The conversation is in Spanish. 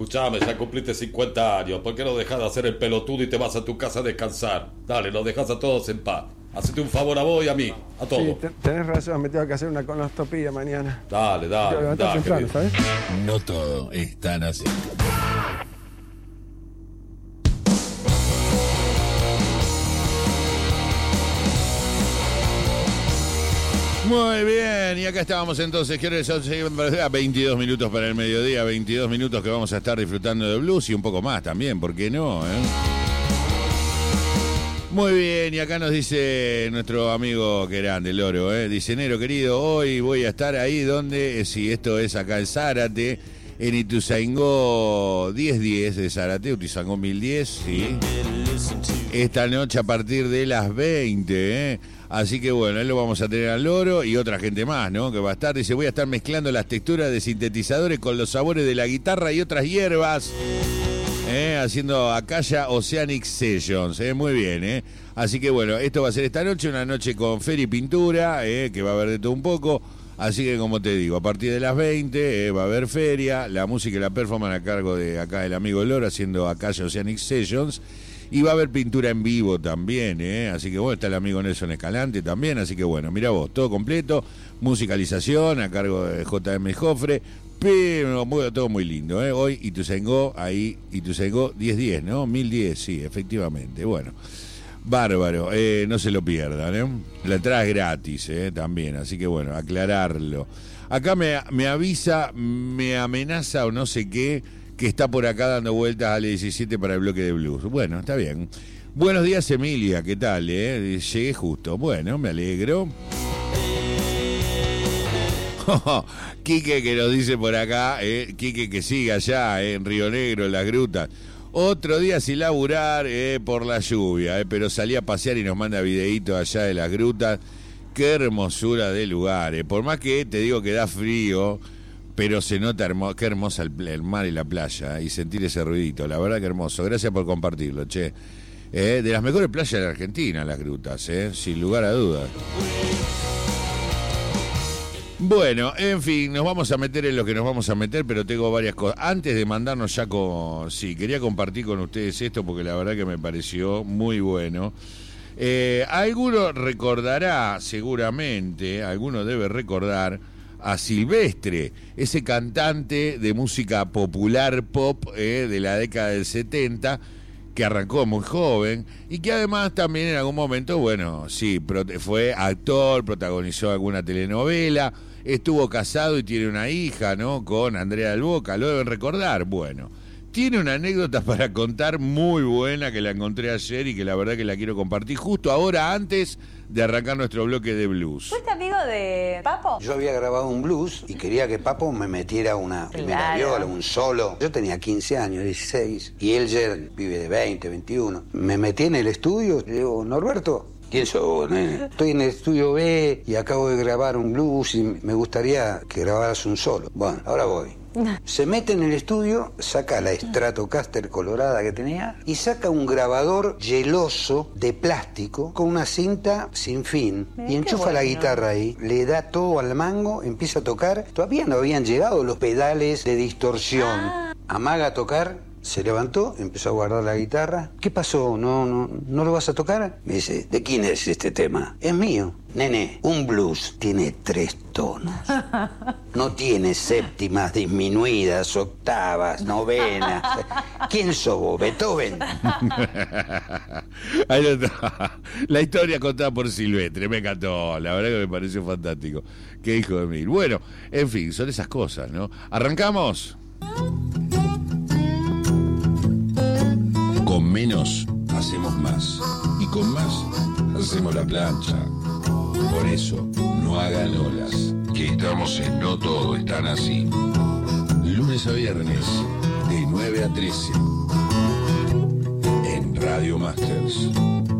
escuchame, ya cumpliste 50 años. ¿Por qué no dejas de hacer el pelotudo y te vas a tu casa a descansar? Dale, nos dejas a todos en paz. Hacete un favor a vos y a mí, a todos. Sí, tenés razón, me tengo que hacer una colonoscopía mañana. Dale, Tengo que levantar temprano, ¿sabes? No todo es tan así. Muy bien, y acá estábamos entonces, ¿qué hora es? 22 minutos para el mediodía, 22 minutos que vamos a estar disfrutando de blues y un poco más también, ¿por qué no? Muy bien, y acá nos dice nuestro amigo que grande, el Loro, dice, Nero querido, hoy voy a estar ahí donde, si esto es acá en Zárate, en Ituzaingó 1010 de Zárate, Ituzaingó 1010, sí. Esta noche a partir de las 20, Así que bueno, él lo vamos a tener al Loro y otra gente más, ¿no? Que va a estar, dice, voy a estar mezclando las texturas de sintetizadores con los sabores de la guitarra y otras hierbas, haciendo Akasha Oceanic Sessions, muy bien, Así que bueno, esto va a ser esta noche, una noche con feria y pintura, que va a haber de todo un poco. Así que como te digo, a partir de las 20 va a haber feria, la música y la performance a cargo de acá el amigo Loro haciendo Akasha Oceanic Sessions. Y va a haber pintura en vivo también, Así que bueno, está el amigo Nelson Escalante también, así que bueno, mira vos, todo completo, musicalización a cargo de J.M. Jofre, pero todo muy lindo, Hoy Ituzaingó, ahí Ituzaingó 1010, ¿no? 1010, sí, efectivamente, bueno. Bárbaro, no se lo pierdan, La entrada es gratis, también, así que bueno, aclararlo. Acá me avisa, me amenaza o no sé qué, que está por acá dando vueltas a L17 para el bloque de blues. Bueno, está bien. Buenos días, Emilia, ¿qué tal? Llegué justo. Bueno, me alegro. Quique que nos dice por acá, Quique que sigue allá, en Río Negro, en las grutas. Otro día sin laburar por la lluvia, pero salí a pasear y nos manda videitos allá de las grutas. Qué hermosura de lugar, Por más que te digo que da frío, pero se nota qué hermosa el mar y la playa, y sentir ese ruidito, la verdad que hermoso. Gracias por compartirlo, che. De las mejores playas de la Argentina, las grutas, sin lugar a dudas. Bueno, en fin, nos vamos a meter en lo que nos vamos a meter, pero tengo varias cosas. Antes de mandarnos ya con... Sí, quería compartir con ustedes esto porque la verdad que me pareció muy bueno. Alguno recordará, seguramente, alguno debe recordar a Silvestre, ese cantante de música popular pop de la década del 70, que arrancó muy joven y que además también en algún momento, bueno, sí, fue actor, protagonizó alguna telenovela, estuvo casado y tiene una hija, ¿no? Con Andrea del Boca, lo deben recordar. Bueno, tiene una anécdota para contar muy buena que la encontré ayer y que la verdad que la quiero compartir justo ahora antes de arrancar nuestro bloque de blues. ¿Fuiste amigo de Papo? Yo había grabado un blues y quería que Papo me metiera una primera viola, un solo. Yo tenía 15 años, 16, y él ya vive de 20, 21. Me metí en el estudio y digo, Norberto, ¿quién sos vos, nene? Estoy en el estudio B y acabo de grabar un blues y me gustaría que grabaras un solo. Bueno, ahora voy. Se mete en el estudio, saca la Stratocaster colorada que tenía y saca un grabador geloso de plástico con una cinta sin fin y enchufa la guitarra ahí, le da todo al mango, empieza a tocar. Todavía no habían llegado los pedales de distorsión. Amaga a tocar. Se levantó, empezó a guardar la guitarra. ¿Qué pasó? ¿No lo vas a tocar? Me dice, ¿de quién es este tema? Es mío. Nene, un blues tiene 3 tonos. No tiene séptimas disminuidas, octavas, novenas. ¿Quién sos vos, Beethoven? Ahí está. La historia contada por Silvestre, me encantó. La verdad que me pareció fantástico. Qué hijo de mil. Bueno, en fin, son esas cosas, ¿no? ¿Arrancamos? Con menos hacemos más y con más hacemos la plancha. Por eso no hagan olas, que estamos en No Todo es tan así. Lunes a viernes de 9 a 13 en Radio Masters.